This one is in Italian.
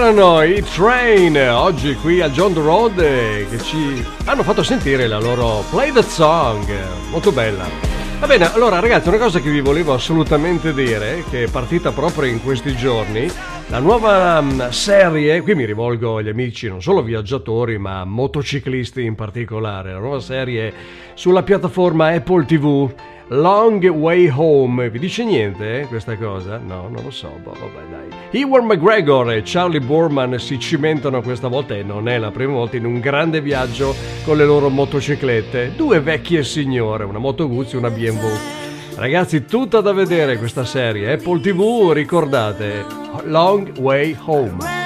Erano i Train, oggi qui a John the Road, che ci hanno fatto sentire la loro Play That Song, molto bella. Va bene, allora ragazzi, una cosa che vi volevo assolutamente dire, che è partita proprio in questi giorni, la nuova serie, qui mi rivolgo agli amici non solo viaggiatori ma motociclisti in particolare, la nuova serie sulla piattaforma Apple TV, Long Way Home. Vi dice niente questa cosa? No, non lo so, vabbè dai. Ewan McGregor e Charlie Boorman si cimentano questa volta, e non è la prima volta, in un grande viaggio con le loro motociclette. Due vecchie signore, una Moto Guzzi e una BMW. Ragazzi, tutta da vedere questa serie Apple TV, ricordate, Long Way Home.